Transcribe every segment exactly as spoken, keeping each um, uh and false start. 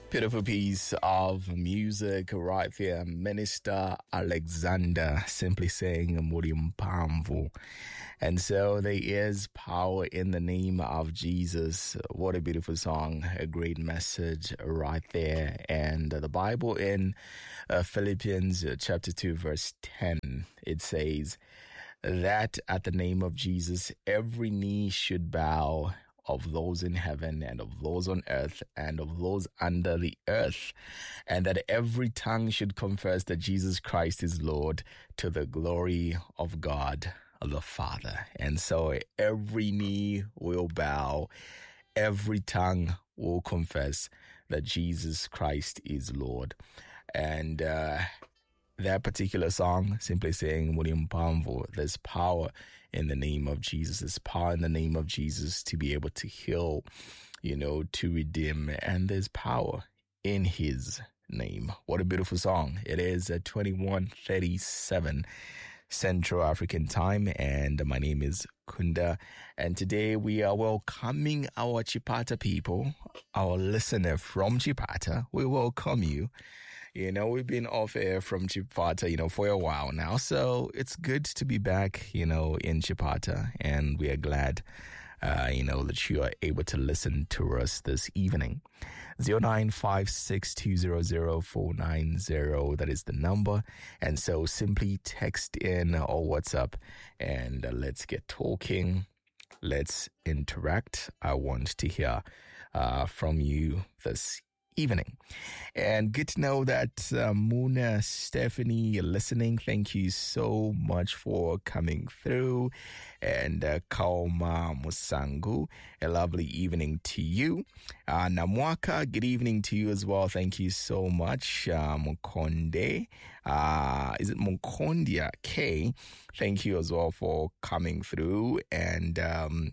Beautiful piece of music right there. Minister Alexander simply saying Muri Mpamvu. And so there is power in the name of Jesus. What a beautiful song. A great message right there. And the Bible in uh, Philippians uh, chapter two verse ten, it says that at the name of Jesus, every knee should bow, of those in heaven and of those on earth and of those under the earth, and that every tongue should confess that Jesus Christ is Lord, to the glory of God the Father. And so every knee will bow, every tongue will confess that Jesus Christ is Lord. And uh, that particular song, simply saying, William Pamvo, there's power in the name of Jesus. There's power in the name of Jesus to be able to heal, you know, to redeem. And there's power in his name. What a beautiful song. It is at twenty-one thirty-seven Central African Time. And my name is Kunda. And today we are welcoming our Chipata people, our listener from Chipata. We welcome you. You know, we've been off air from Chipata, you know, for a while now. So it's good to be back, you know, in Chipata. And we are glad, uh, you know, that you are able to listen to us this evening. zero nine five six two zero zero four nine zero. That is the number. And so simply text in or WhatsApp and uh, let's get talking. Let's interact. I want to hear uh, from you this evening. And good to know that uh, Muna, Stephanie, you're listening. Thank you so much for coming through. And uh, Kaoma Musangu, a lovely evening to you. Uh, Namwaka, good evening to you as well. Thank you so much. Uh, Mukonde, uh, is it Mukondia K? Thank you as well for coming through. And um,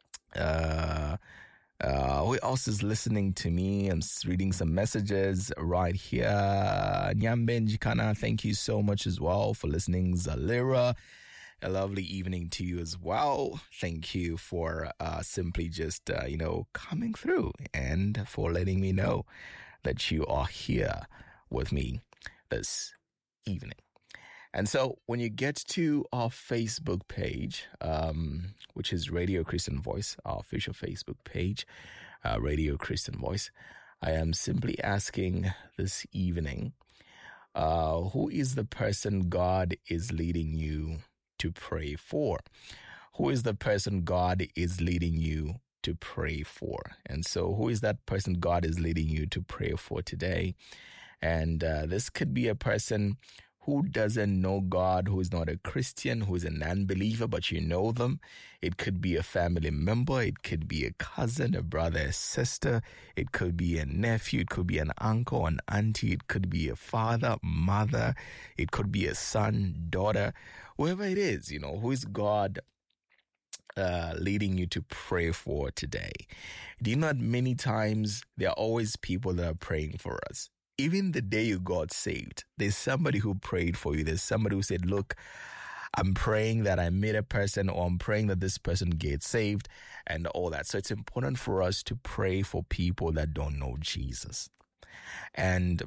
uh Uh, who else is listening to me? I'm reading some messages right here. Nyambenjikana, thank you so much as well for listening. Zalira, a lovely evening to you as well. Thank you for uh, simply just, uh, you know, coming through and for letting me know that you are here with me this evening. And so when you get to our Facebook page, um, which is Radio Christian Voice, our official Facebook page, uh, Radio Christian Voice, I am simply asking this evening, uh, who is the person God is leading you to pray for? Who is the person God is leading you to pray for? And so who is that person God is leading you to pray for today? And uh, this could be a person who doesn't know God, who is not a Christian, who is an unbeliever, but you know them. It could be a family member. It could be a cousin, a brother, a sister. It could be a nephew. It could be an uncle, an auntie. It could be a father, mother. It could be a son, daughter, whoever it is, you know, who is God uh, leading you to pray for today? Do you know that many times there are always people that are praying for us? Even the day you got saved, there's somebody who prayed for you. There's somebody who said, look, I'm praying that I meet a person, or I'm praying that this person gets saved and all that. So it's important for us to pray for people that don't know Jesus. And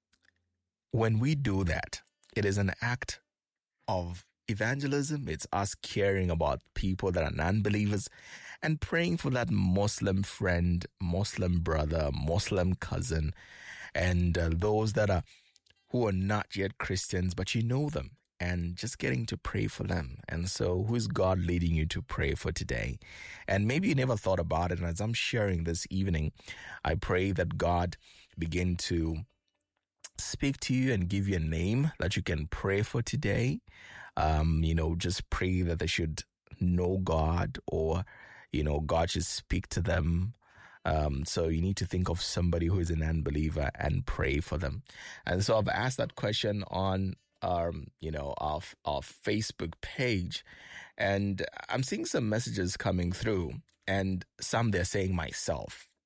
when we do that, it is an act of evangelism. It's us caring about people that are non-believers and praying for that Muslim friend, Muslim brother, Muslim cousin, and uh, those that are who are not yet Christians, but you know them, and just getting to pray for them. And so who is God leading you to pray for today? And maybe you never thought about it. And as I'm sharing this evening, I pray that God begin to speak to you and give you a name that you can pray for today. Um, you know, just pray that they should know God, or, you know, God should speak to them. Um, so you need to think of somebody who is an unbeliever and pray for them. And so I've asked that question on, um, you know, our, our Facebook page, and I'm seeing some messages coming through, and some they're saying myself.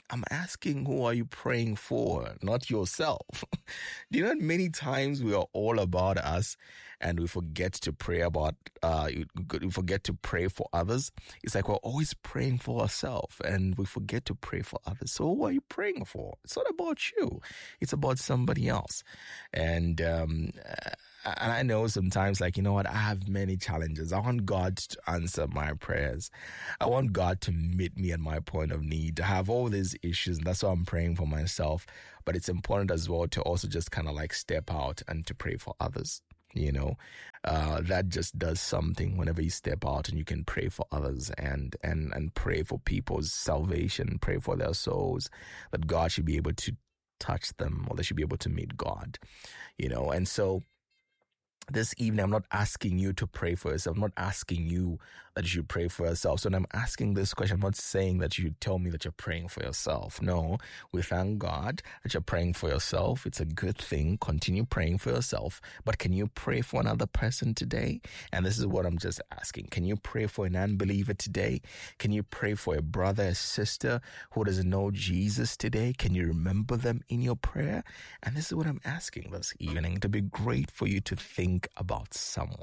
I'm asking, who are you praying for, not yourself? Do you know many times we are all about us and we forget to pray about, uh, we forget to pray for others. It's like we're always praying for ourselves and we forget to pray for others. So who are you praying for? It's not about you. It's about somebody else. And, um, and I know sometimes, like, you know what, I have many challenges. I want God to answer my prayers. I want God to meet me at my point of need. I have all these issues, and that's why I'm praying for myself. But it's important as well to also just kind of like step out and to pray for others. You know, uh, that just does something whenever you step out and you can pray for others and, and, and pray for people's salvation, pray for their souls, that God should be able to touch them or they should be able to meet God, you know. And so this evening, I'm not asking you to pray for yourself. I'm not asking you that you should pray for yourself. So when I'm asking this question, I'm not saying that you should tell me that you're praying for yourself. No, we thank God that you're praying for yourself. It's a good thing. Continue praying for yourself. But can you pray for another person today? And this is what I'm just asking. Can you pray for an unbeliever today? Can you pray for a brother, a sister who doesn't know Jesus today? Can you remember them in your prayer? And this is what I'm asking this evening. To be great for you to think about someone.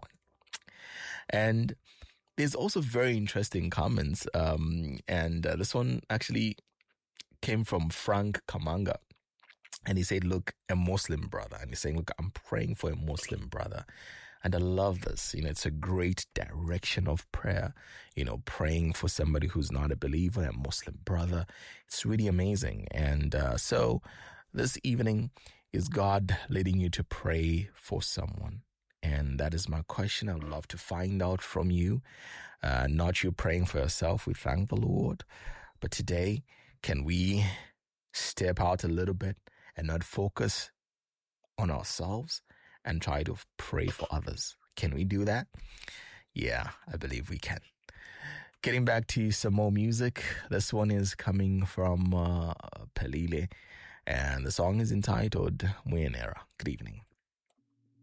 And there's also very interesting comments, um, and uh, this one actually came from Frank Kamanga, and he said, look, a Muslim brother, and he's saying, look, I'm praying for a Muslim brother. And I love this. You know, it's a great direction of prayer, you know, praying for somebody who's not a believer, a Muslim brother. It's really amazing. And uh, so this evening, is God leading you to pray for someone? And that is my question. I would love to find out from you. Uh, not you praying for yourself. We thank the Lord. But today, can we step out a little bit and not focus on ourselves and try to pray for others? Can we do that? Yeah, I believe we can. Getting back to some more music. This one is coming from uh, Pelile. And the song is entitled Muyenera. Good evening.